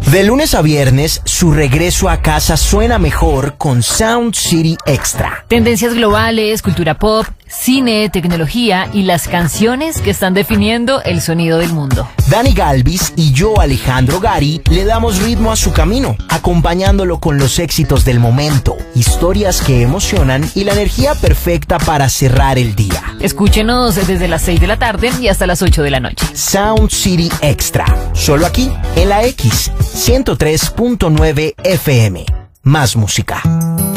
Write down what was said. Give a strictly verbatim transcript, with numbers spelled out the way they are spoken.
De lunes a viernes, su regreso a casa suena mejor con Sound City Extra. Tendencias globales, cultura pop, cine, tecnología y las canciones que están definiendo el sonido del mundo. Dani Galvis y yo, Alejandro Gari, le damos ritmo a su camino, acompañándolo con los éxitos del momento, historias que emocionan y la energía perfecta para cerrar el día. Escúchenos desde las seis de la tarde y hasta las ocho de la noche. Sound City Extra, solo aquí, en la X, ciento tres punto nueve F M. Más música.